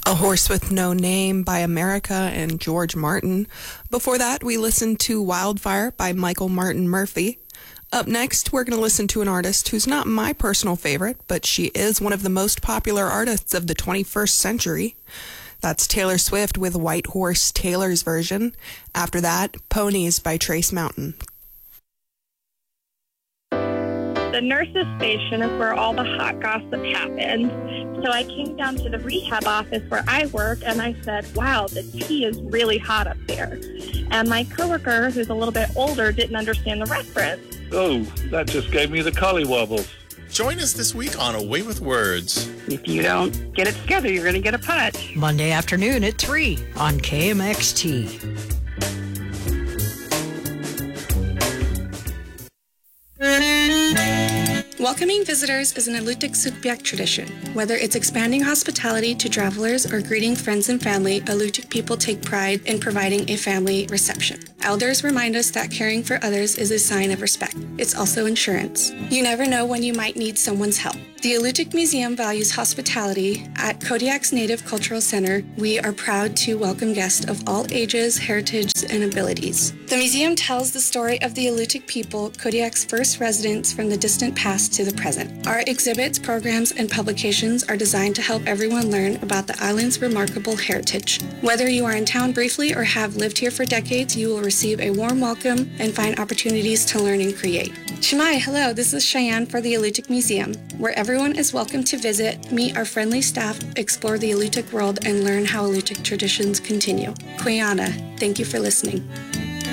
A Horse with No Name by America and George Martin. Before that, we listened to Wildfire by Michael Martin Murphey. Up next, we're going to listen to an artist who's not my personal favorite, but she is one of the most popular artists of the 21st century. That's Taylor Swift with White Horse, Taylor's version. After that, Ponies by Trace Mountain. The nurse's station is where all the hot gossip happens. So I came down to the rehab office where I work, and I said, wow, the tea is really hot up there. And my coworker, who's a little bit older, didn't understand the reference. Oh, that just gave me the collywobbles. Join us this week on Away with Words. If you don't get it together, you're going to get a punch. Monday afternoon at 3 on KMXT. Welcoming visitors is an Alutiiq Sugpiaq tradition. Whether it's expanding hospitality to travelers or greeting friends and family, Alutiiq people take pride in providing a family reception. Elders remind us that caring for others is a sign of respect. It's also insurance. You never know when you might need someone's help. The Alutiiq Museum values hospitality. At Kodiak's Native Cultural Center, we are proud to welcome guests of all ages, heritage, and abilities. The museum tells the story of the Alutiiq people, Kodiak's first residents from the distant past to the present. Our exhibits, programs, and publications are designed to help everyone learn about the island's remarkable heritage. Whether you are in town briefly or have lived here for decades, you will receive a warm welcome and find opportunities to learn and create. Shemai, hello, this is Cheyenne for the Alutiiq Museum, where everyone is welcome to visit, meet our friendly staff, explore the Alutiiq world, and learn how Alutiiq traditions continue. Kuyana, thank you for listening.